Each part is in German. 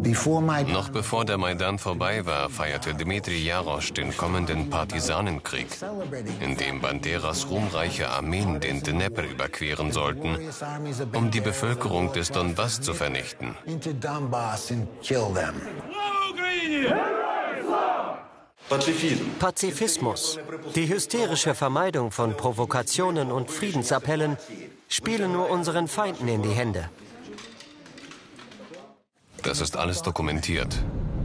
Noch bevor der Maidan vorbei war, feierte Dmitri Jarosch den kommenden Partisanenkrieg, in dem Banderas ruhmreiche Armeen den Dnepr überqueren sollten, um die Bevölkerung des Donbass zu vernichten. Pazifismus, die hysterische Vermeidung von Provokationen und Friedensappellen spielen nur unseren Feinden in die Hände. Das ist alles dokumentiert.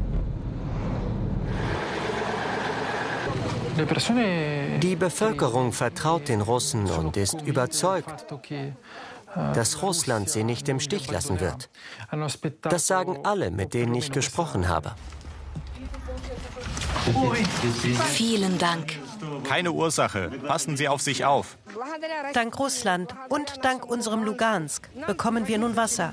Die Bevölkerung vertraut den Russen und ist überzeugt, dass Russland sie nicht im Stich lassen wird. Das sagen alle, mit denen ich gesprochen habe. Vielen Dank. Keine Ursache. Passen Sie auf sich auf. Dank Russland und dank unserem Lugansk bekommen wir nun Wasser.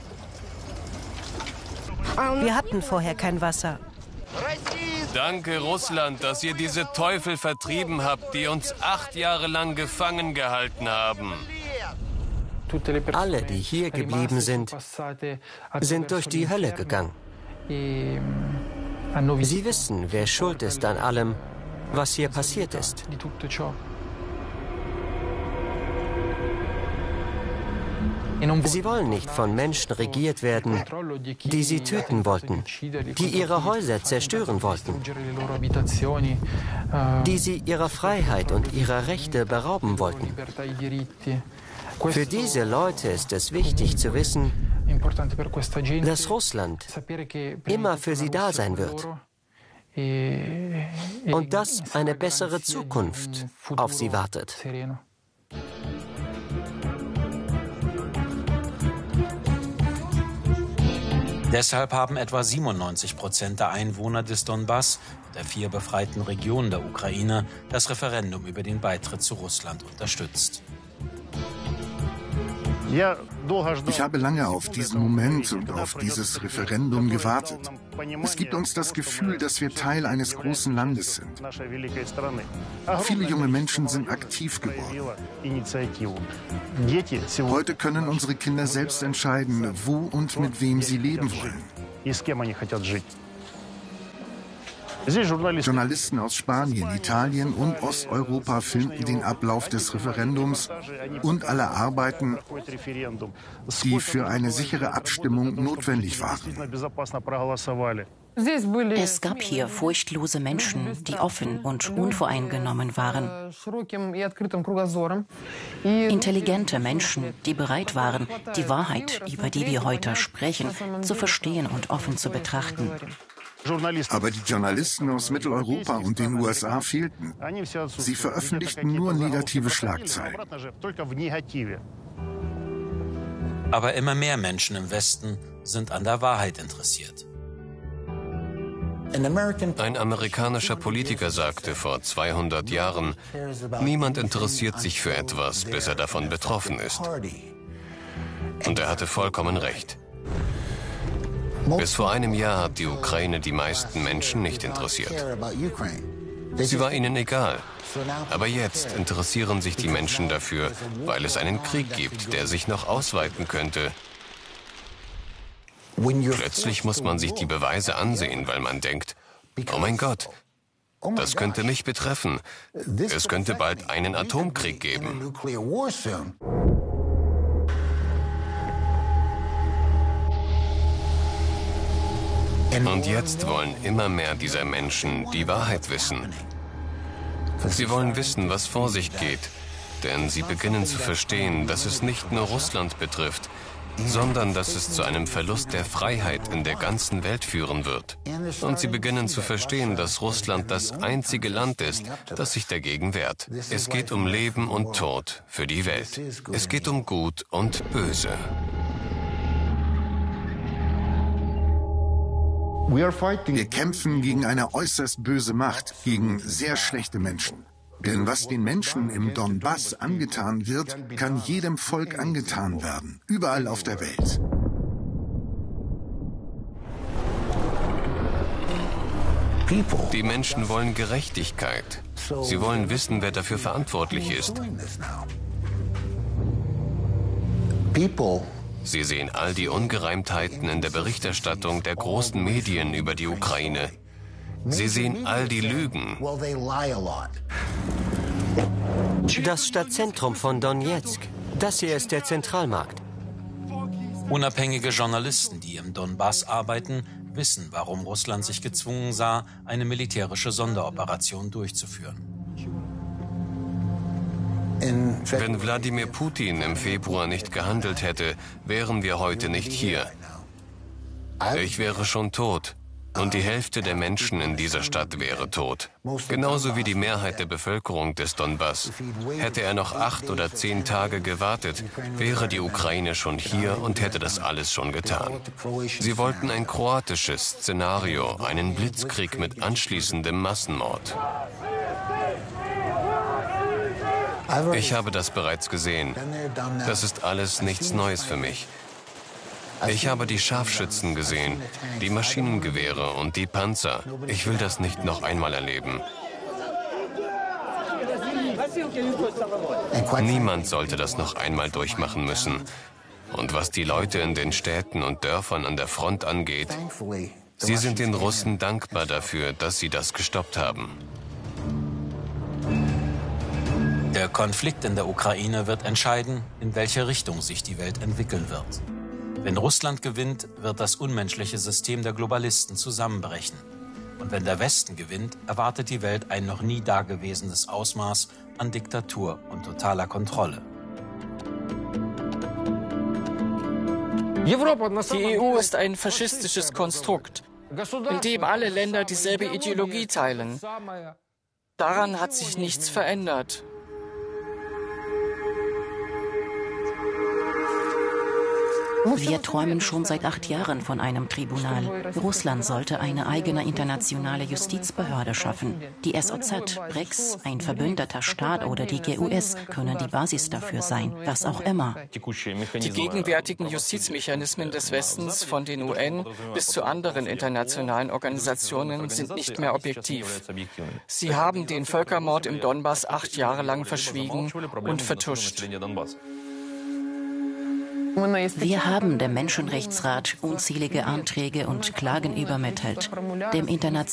Wir hatten vorher kein Wasser. Danke, Russland, dass ihr diese Teufel vertrieben habt, die uns 8 Jahre lang gefangen gehalten haben. Alle, die hier geblieben sind, sind durch die Hölle gegangen. Sie wissen, wer schuld ist an allem, was hier passiert ist. Sie wollen nicht von Menschen regiert werden, die sie töten wollten, die ihre Häuser zerstören wollten, die sie ihrer Freiheit und ihrer Rechte berauben wollten. Für diese Leute ist es wichtig zu wissen, dass Russland immer für sie da sein wird und dass eine bessere Zukunft auf sie wartet. Deshalb haben etwa 97% der Einwohner des Donbass, der 4 befreiten Regionen der Ukraine, das Referendum über den Beitritt zu Russland unterstützt. Ich habe lange auf diesen Moment und auf dieses Referendum gewartet. Es gibt uns das Gefühl, dass wir Teil eines großen Landes sind. Viele junge Menschen sind aktiv geworden. Heute können unsere Kinder selbst entscheiden, wo und mit wem sie leben wollen. Journalisten aus Spanien, Italien und Osteuropa filmten den Ablauf des Referendums und alle Arbeiten, die für eine sichere Abstimmung notwendig waren. Es gab hier furchtlose Menschen, die offen und unvoreingenommen waren. Intelligente Menschen, die bereit waren, die Wahrheit, über die wir heute sprechen, zu verstehen und offen zu betrachten. Aber die Journalisten aus Mitteleuropa und den USA fehlten. Sie veröffentlichten nur negative Schlagzeilen. Aber immer mehr Menschen im Westen sind an der Wahrheit interessiert. Ein amerikanischer Politiker sagte vor 200 Jahren, niemand interessiert sich für etwas, bis er davon betroffen ist. Und er hatte vollkommen recht. Bis vor einem Jahr hat die Ukraine die meisten Menschen nicht interessiert. Sie war ihnen egal. Aber jetzt interessieren sich die Menschen dafür, weil es einen Krieg gibt, der sich noch ausweiten könnte. Plötzlich muss man sich die Beweise ansehen, weil man denkt, oh mein Gott, das könnte mich betreffen. Es könnte bald einen Atomkrieg geben. Und jetzt wollen immer mehr dieser Menschen die Wahrheit wissen. Sie wollen wissen, was vor sich geht, denn sie beginnen zu verstehen, dass es nicht nur Russland betrifft, sondern dass es zu einem Verlust der Freiheit in der ganzen Welt führen wird. Und sie beginnen zu verstehen, dass Russland das einzige Land ist, das sich dagegen wehrt. Es geht um Leben und Tod für die Welt. Es geht um Gut und Böse. Wir kämpfen gegen eine äußerst böse Macht, gegen sehr schlechte Menschen. Denn was den Menschen im Donbass angetan wird, kann jedem Volk angetan werden, überall auf der Welt. Die Menschen wollen Gerechtigkeit. Sie wollen wissen, wer dafür verantwortlich ist. Sie sehen all die Ungereimtheiten in der Berichterstattung der großen Medien über die Ukraine. Sie sehen all die Lügen. Das Stadtzentrum von Donezk, das hier ist der Zentralmarkt. Unabhängige Journalisten, die im Donbass arbeiten, wissen, warum Russland sich gezwungen sah, eine militärische Sonderoperation durchzuführen. Wenn Wladimir Putin im Februar nicht gehandelt hätte, wären wir heute nicht hier. Ich wäre schon tot. Und die Hälfte der Menschen in dieser Stadt wäre tot. Genauso wie die Mehrheit der Bevölkerung des Donbass. Hätte er noch 8 oder 10 Tage gewartet, wäre die Ukraine schon hier und hätte das alles schon getan. Sie wollten ein kroatisches Szenario, einen Blitzkrieg mit anschließendem Massenmord. Ich habe das bereits gesehen. Das ist alles nichts Neues für mich. Ich habe die Scharfschützen gesehen, die Maschinengewehre und die Panzer. Ich will das nicht noch einmal erleben. Niemand sollte das noch einmal durchmachen müssen. Und was die Leute in den Städten und Dörfern an der Front angeht, sie sind den Russen dankbar dafür, dass sie das gestoppt haben. Der Konflikt in der Ukraine wird entscheiden, in welche Richtung sich die Welt entwickeln wird. Wenn Russland gewinnt, wird das unmenschliche System der Globalisten zusammenbrechen. Und wenn der Westen gewinnt, erwartet die Welt ein noch nie dagewesenes Ausmaß an Diktatur und totaler Kontrolle. Die EU ist ein faschistisches Konstrukt, in dem alle Länder dieselbe Ideologie teilen. Daran hat sich nichts verändert. Wir träumen schon seit 8 Jahren von einem Tribunal. Russland sollte eine eigene internationale Justizbehörde schaffen. Die SOZ, BRICS, ein verbündeter Staat oder die GUS können die Basis dafür sein, was auch immer. Die gegenwärtigen Justizmechanismen des Westens, von den UN bis zu anderen internationalen Organisationen, sind nicht mehr objektiv. Sie haben den Völkermord im Donbass 8 Jahre lang verschwiegen und vertuscht. Wir haben dem Menschenrechtsrat unzählige Anträge und Klagen übermittelt, dem internationalen